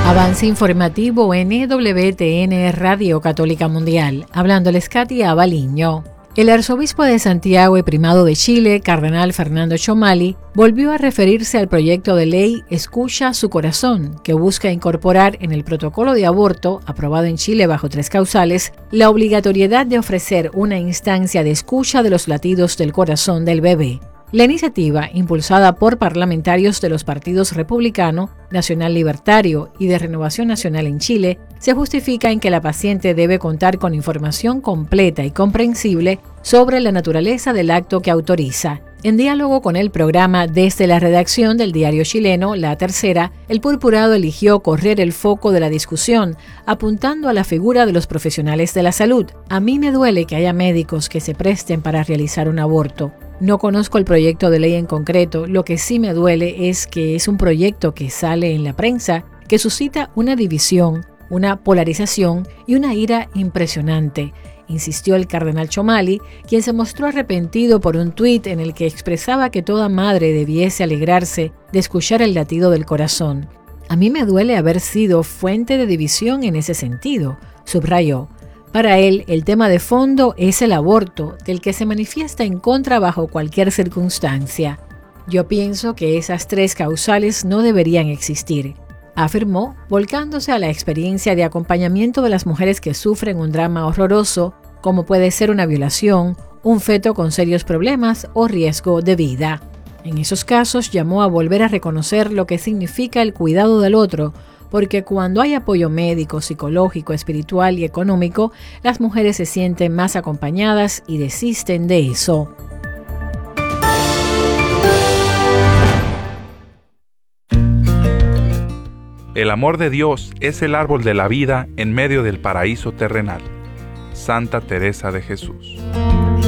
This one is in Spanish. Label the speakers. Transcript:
Speaker 1: Avance informativo en EWTN Radio Católica Mundial. Hablándoles Katia Abaliño. El arzobispo de Santiago y primado de Chile, cardenal Fernando Chomali, volvió a referirse al proyecto de ley Escucha su corazón, que busca incorporar en el protocolo de aborto, aprobado en Chile bajo 3 causales, la obligatoriedad de ofrecer una instancia de escucha de los latidos del corazón del bebé. La iniciativa, impulsada por parlamentarios de los partidos Republicano, Nacional Libertario y de Renovación Nacional en Chile, se justifica en que la paciente debe contar con información completa y comprensible sobre la naturaleza del acto que autoriza. En diálogo con el programa desde la redacción del diario chileno La Tercera, el purpurado eligió correr el foco de la discusión, apuntando a la figura de los profesionales de la salud. A mí me duele que haya médicos que se presten para realizar un aborto. No conozco el proyecto de ley en concreto, lo que sí me duele es que es un proyecto que sale en la prensa, que suscita una división, una polarización y una ira impresionante, insistió el cardenal Chomali, quien se mostró arrepentido por un tuit en el que expresaba que toda madre debiese alegrarse de escuchar el latido del corazón. A mí me duele haber sido fuente de división en ese sentido, subrayó. Para él, el tema de fondo es el aborto, del que se manifiesta en contra bajo cualquier circunstancia. Yo pienso que esas 3 causales no deberían existir, afirmó, volcándose a la experiencia de acompañamiento de las mujeres que sufren un drama horroroso, como puede ser una violación, un feto con serios problemas o riesgo de vida. En esos casos llamó a volver a reconocer lo que significa el cuidado del otro, porque cuando hay apoyo médico, psicológico, espiritual y económico, las mujeres se sienten más acompañadas y desisten de eso.
Speaker 2: El amor de Dios es el árbol de la vida en medio del paraíso terrenal. Santa Teresa de Jesús.